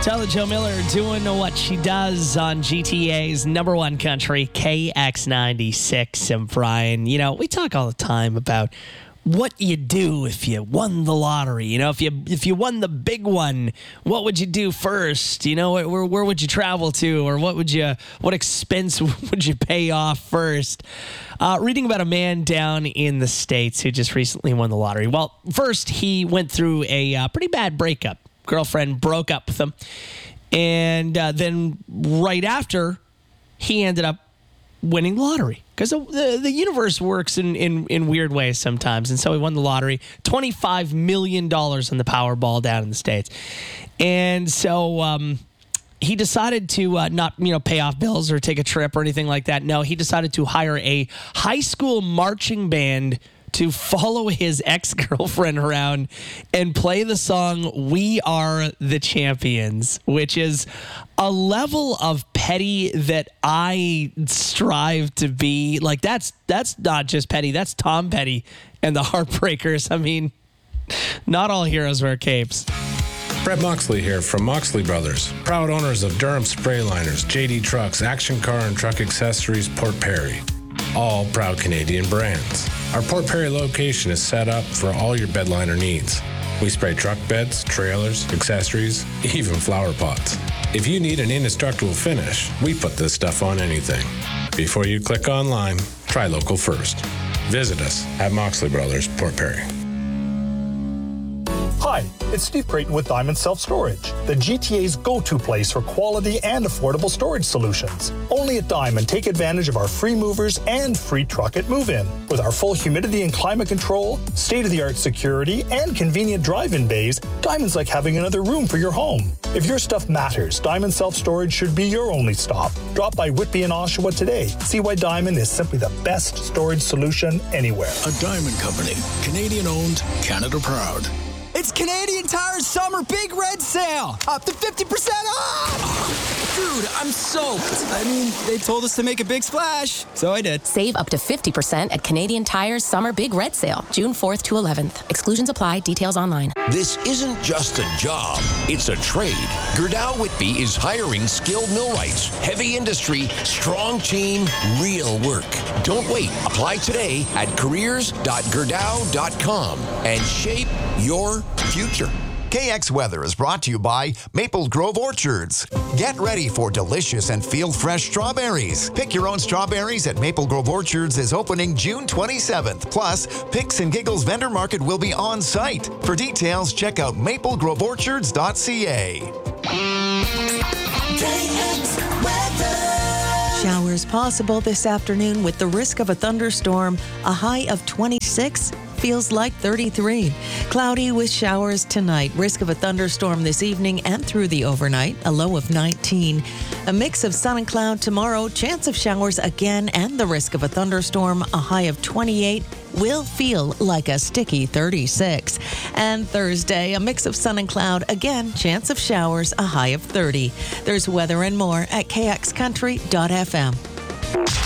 Tyler Joe Miller doing what she does on GTA's number one country, KX96. And Brian, we talk all the time about what you do if you won the lottery. If you won the big one, what would you do first? Where would you travel to, or what expense would you pay off first? Reading about a man down in the States who just recently won the lottery. Well, first he went through a pretty bad breakup. Girlfriend broke up with him, and then right after, he ended up winning the lottery, because the universe works in weird ways sometimes. And so he won the lottery, $25 million on the Powerball down in the States. And so he decided to not pay off bills or take a trip or anything like that. No, he decided to hire a high school marching band to follow his ex-girlfriend around and play the song "We Are the Champions," which is a level of petty that I strive to be. Like, that's not just petty, that's Tom Petty and the Heartbreakers. I mean, not all heroes wear capes. Brett Moxley here from Moxley Brothers, proud owners of Durham Spray Liners, JD Trucks, Action Car and Truck Accessories, Port Perry. All proud Canadian brands. Our Port Perry location is set up for all your bed liner needs. We spray truck beds, trailers, accessories, even flower pots. If you need an indestructible finish, we put this stuff on anything. Before you click online, try local first. Visit us at Moxley Brothers, Port Perry. Hi, it's Steve Creighton with Diamond Self Storage, the GTA's go-to place for quality and affordable storage solutions. Only at Diamond, take advantage of our free movers and free truck at move-in. With our full humidity and climate control, state-of-the-art security, and convenient drive-in bays, Diamond's like having another room for your home. If your stuff matters, Diamond Self Storage should be your only stop. Drop by Whitby and Oshawa today. See why Diamond is simply the best storage solution anywhere. A Diamond Company, Canadian-owned, Canada proud. It's Canadian Tire's Summer Big Red Sale. Up to 50% off. Dude, I'm soaked. I mean, they told us to make a big splash, so I did. Save up to 50% at Canadian Tire's Summer Big Red Sale, June 4th to 11th. Exclusions apply. Details online. This isn't just a job, it's a trade. Gerdau Whitby is hiring skilled millwrights, heavy industry, strong team, real work. Don't wait. Apply today at careers.gerdau.com and shape your future. KX Weather is brought to you by Maple Grove Orchards. Get ready for delicious and feel-fresh strawberries. Pick your own strawberries at Maple Grove Orchards is opening June 27th. Plus, Picks and Giggles Vendor Market will be on site. For details, check out maplegroveorchards.ca. KX Weather. Showers possible this afternoon with the risk of a thunderstorm. A high of 26. Feels like 33. Cloudy with showers tonight. Risk of a thunderstorm this evening and through the overnight. A low of 19. A mix of sun and cloud tomorrow. Chance of showers again and the risk of a thunderstorm. A high of 28. Will feel like a sticky 36. And Thursday, a mix of sun and cloud. Again, chance of showers. A high of 30. There's weather and more at kxcountry.fm.